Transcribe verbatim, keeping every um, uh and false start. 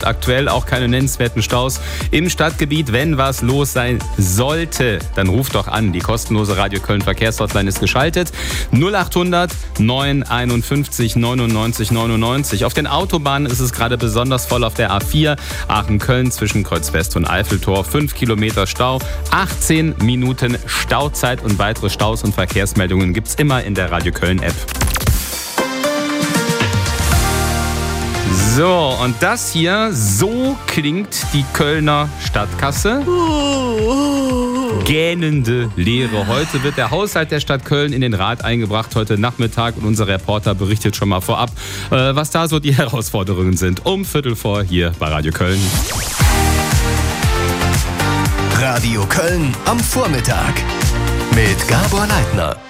aktuell auch keine nennenswerten Staus im Stadtgebiet. Wenn was los sein sollte, dann ruft doch an. Die kostenlose Radio Köln Verkehrshotline ist geschaltet. null achthundert neun einundfünfzig neunundneunzig neunundneunzig. Auf den Autobahnen ist es gerade besonders voll auf der A vier Aachen-Köln zwischen Kreuz West und Eiffeltor. fünf Kilometer Stau, achtzehn Minuten Stauzeit und weitere Staus und Verkehrsmeldungen gibt's immer in der Radio Köln App. So, und das hier, so klingt die Kölner Stadtkasse. Gähnende Leere. Heute wird der Haushalt der Stadt Köln in den Rat eingebracht, heute Nachmittag. Und unser Reporter berichtet schon mal vorab, äh, was da so die Herausforderungen sind. Um Viertel vor hier bei Radio Köln. Radio Köln am Vormittag mit Gabor Leitner.